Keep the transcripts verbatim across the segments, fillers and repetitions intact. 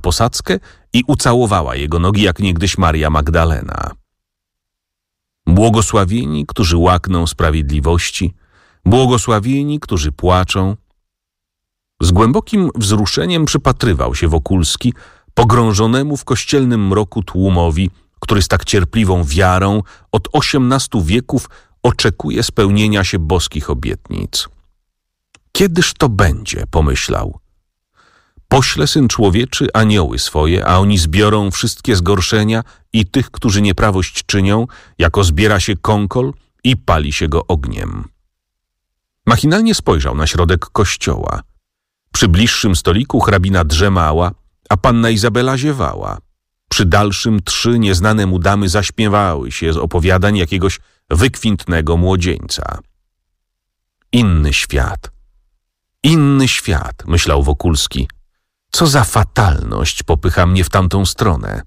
posadzkę i ucałowała jego nogi, jak niegdyś Maria Magdalena. Błogosławieni, którzy łakną sprawiedliwości, błogosławieni, którzy płaczą. Z głębokim wzruszeniem przypatrywał się Wokulski pogrążonemu w kościelnym mroku tłumowi, który z tak cierpliwą wiarą od osiemnastu wieków oczekuje spełnienia się boskich obietnic. Kiedyż to będzie, pomyślał. Pośle Syn Człowieczy anioły swoje, a oni zbiorą wszystkie zgorszenia i tych, którzy nieprawość czynią, jako zbiera się kąkol i pali się go ogniem. Machinalnie spojrzał na środek kościoła. Przy bliższym stoliku hrabina drzemała, a panna Izabela ziewała. Przy dalszym trzy nieznane mu damy zaśmiewały się z opowiadań jakiegoś wykwintnego młodzieńca. Inny świat. Inny świat, myślał Wokulski. Co za fatalność popycha mnie w tamtą stronę.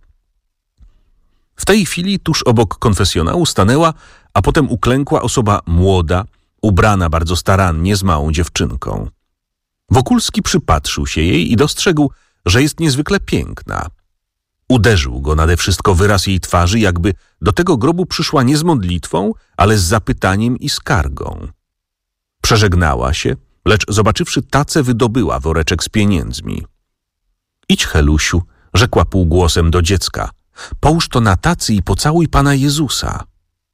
W tej chwili tuż obok konfesjonału stanęła, a potem uklękła osoba młoda, ubrana bardzo starannie z małą dziewczynką. Wokulski przypatrzył się jej i dostrzegł, że jest niezwykle piękna. Uderzył go nade wszystko wyraz jej twarzy, jakby do tego grobu przyszła nie z modlitwą, ale z zapytaniem i skargą. Przeżegnała się, lecz zobaczywszy tacę, wydobyła woreczek z pieniędzmi. Idź, Helusiu, rzekła półgłosem do dziecka. Połóż to na tacy i pocałuj Pana Jezusa.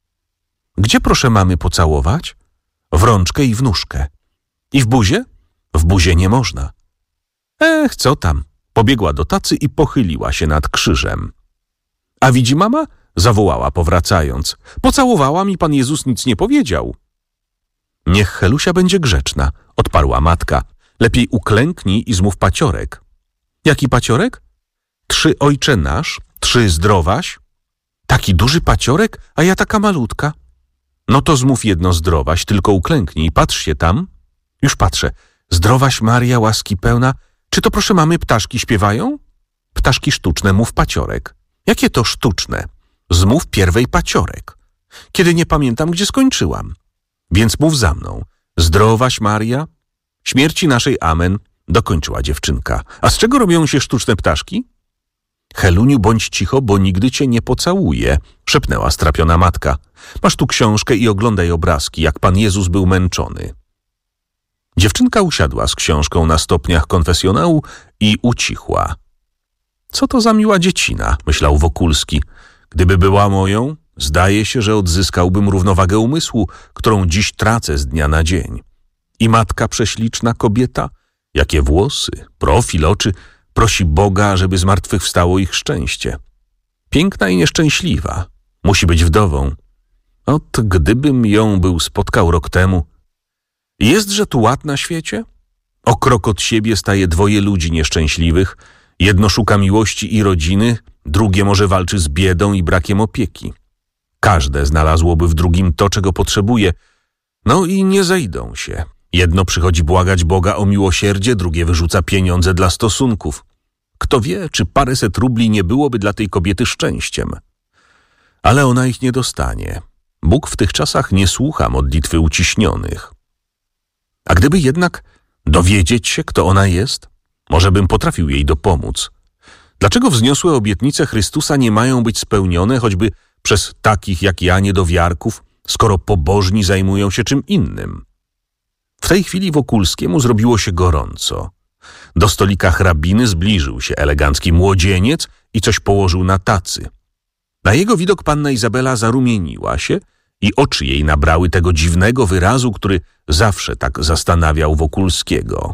Gdzie proszę mamy pocałować? W rączkę i w nóżkę. I w buzię? W buzię nie można. Ech, co tam? Pobiegła do tacy i pochyliła się nad krzyżem. A widzi mama? Zawołała powracając. Pocałowała mi Pan Jezus, nic nie powiedział. Niech Helusia będzie grzeczna, odparła matka. Lepiej uklęknij i zmów paciorek. Jaki paciorek? Trzy Ojcze Nasz, trzy zdrowaś. Taki duży paciorek, a ja taka malutka. No to zmów jedno zdrowaś, tylko uklęknij, patrz się tam. Już patrzę. Zdrowaś Maria, łaski pełna. Czy to proszę mamy ptaszki śpiewają? Ptaszki sztuczne, mów paciorek. Jakie to sztuczne? Zmów pierwej paciorek. Kiedy nie pamiętam, gdzie skończyłam. Więc mów za mną. Zdrowaś Maria. Śmierci naszej amen, dokończyła dziewczynka. A z czego robią się sztuczne ptaszki? Heluniu, bądź cicho, bo nigdy cię nie pocałuję, szepnęła strapiona matka. Masz tu książkę i oglądaj obrazki, jak Pan Jezus był męczony. Dziewczynka usiadła z książką na stopniach konfesjonału i ucichła. Co to za miła dziecina, myślał Wokulski. Gdyby była moją, zdaje się, że odzyskałbym równowagę umysłu, którą dziś tracę z dnia na dzień. I matka prześliczna kobieta, jakie włosy, profil, oczy, prosi Boga, żeby zmartwychwstało ich szczęście. Piękna i nieszczęśliwa, musi być wdową. Ot, gdybym ją był spotkał rok temu. Jestże tu ład na świecie? O krok od siebie staje dwoje ludzi nieszczęśliwych. Jedno szuka miłości i rodziny, drugie może walczy z biedą i brakiem opieki. Każde znalazłoby w drugim to, czego potrzebuje. No i nie zejdą się. Jedno przychodzi błagać Boga o miłosierdzie, drugie wyrzuca pieniądze dla stosunków. Kto wie, czy paręset rubli nie byłoby dla tej kobiety szczęściem. Ale ona ich nie dostanie. Bóg w tych czasach nie słucha modlitwy uciśnionych. A gdyby jednak dowiedzieć się, kto ona jest, może bym potrafił jej dopomóc. Dlaczego wzniosłe obietnice Chrystusa nie mają być spełnione, choćby przez takich jak ja niedowiarków, skoro pobożni zajmują się czym innym? W tej chwili Wokulskiemu zrobiło się gorąco. Do stolika hrabiny zbliżył się elegancki młodzieniec i coś położył na tacy. Na jego widok panna Izabela zarumieniła się i oczy jej nabrały tego dziwnego wyrazu, który zawsze tak zastanawiał Wokulskiego.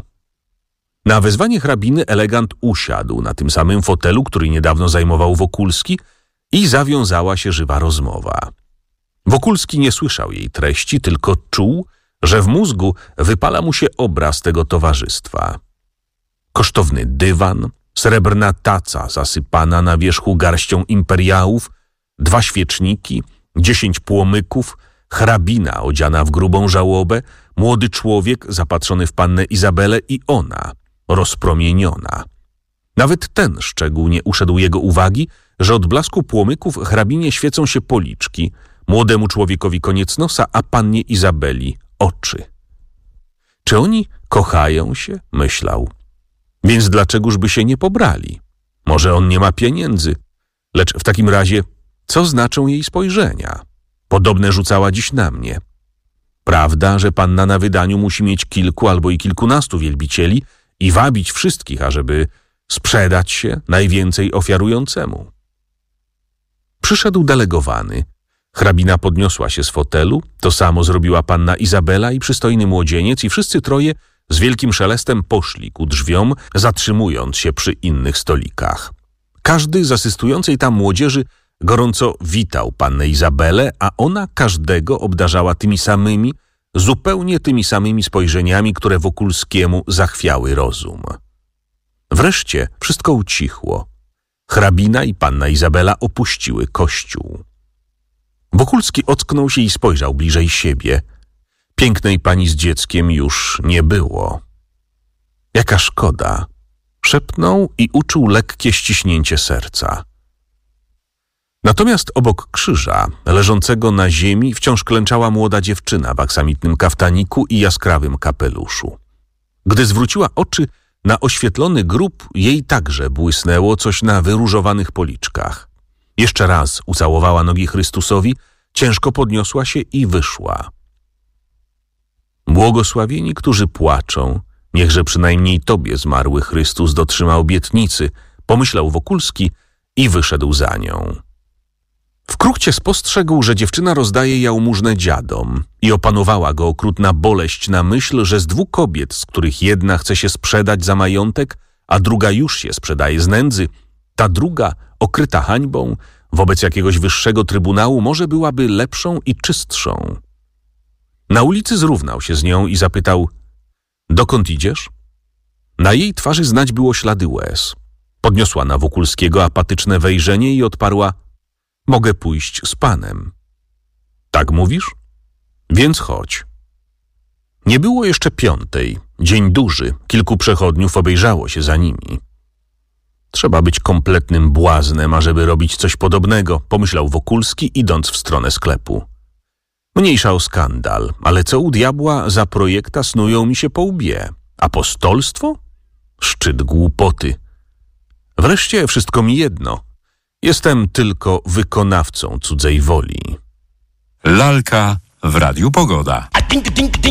Na wezwanie hrabiny elegant usiadł na tym samym fotelu, który niedawno zajmował Wokulski, i zawiązała się żywa rozmowa. Wokulski nie słyszał jej treści, tylko czuł, że w mózgu wypala mu się obraz tego towarzystwa. Kosztowny dywan, srebrna taca zasypana na wierzchu garścią imperiałów, dwa świeczniki, dziesięć płomyków, hrabina odziana w grubą żałobę, młody człowiek zapatrzony w pannę Izabelę i ona, rozpromieniona. Nawet ten szczegół nie uszedł jego uwagi, że od blasku płomyków hrabinie świecą się policzki, młodemu człowiekowi koniec nosa, a pannie Izabeli oczy. Czy oni kochają się? Myślał. Więc dlaczegoż by się nie pobrali? Może on nie ma pieniędzy, lecz w takim razie co znaczą jej spojrzenia? Podobne rzucała dziś na mnie. Prawda, że panna na wydaniu musi mieć kilku albo i kilkunastu wielbicieli i wabić wszystkich, ażeby sprzedać się najwięcej ofiarującemu. Przyszedł delegowany. Hrabina podniosła się z fotelu, to samo zrobiła panna Izabela i przystojny młodzieniec i wszyscy troje z wielkim szelestem poszli ku drzwiom, zatrzymując się przy innych stolikach. Każdy z asystującej tam młodzieży gorąco witał pannę Izabelę, a ona każdego obdarzała tymi samymi, zupełnie tymi samymi spojrzeniami, które Wokulskiemu zachwiały rozum. Wreszcie wszystko ucichło. Hrabina i panna Izabela opuściły kościół. Wokulski ocknął się i spojrzał bliżej siebie. Pięknej pani z dzieckiem już nie było. Jaka szkoda! Szepnął i uczuł lekkie ściśnięcie serca. Natomiast obok krzyża, leżącego na ziemi, wciąż klęczała młoda dziewczyna w aksamitnym kaftaniku i jaskrawym kapeluszu. Gdy zwróciła oczy na oświetlony grób, jej także błysnęło coś na wyróżowanych policzkach. Jeszcze raz ucałowała nogi Chrystusowi, ciężko podniosła się i wyszła. Błogosławieni, którzy płaczą, niechże przynajmniej Tobie, zmarły Chrystus, dotrzyma obietnicy, pomyślał Wokulski i wyszedł za nią. Wkrótce spostrzegł, że dziewczyna rozdaje jałmużnę dziadom i opanowała go okrutna boleść na myśl, że z dwóch kobiet, z których jedna chce się sprzedać za majątek, a druga już się sprzedaje z nędzy, ta druga, okryta hańbą, wobec jakiegoś wyższego trybunału może byłaby lepszą i czystszą. Na ulicy zrównał się z nią i zapytał: dokąd idziesz? Na jej twarzy znać było ślady łez. Podniosła na Wokulskiego apatyczne wejrzenie i odparła: mogę pójść z panem. Tak mówisz? Więc chodź. Nie było jeszcze piątej. Dzień duży. Kilku przechodniów obejrzało się za nimi. Trzeba być kompletnym błaznem, ażeby robić coś podobnego, pomyślał Wokulski, idąc w stronę sklepu. Mniejsza o skandal, ale co u diabła za projekta snują mi się po łbie? Apostolstwo? Szczyt głupoty. Wreszcie wszystko mi jedno. Jestem tylko wykonawcą cudzej woli. Lalka w Radiu Pogoda.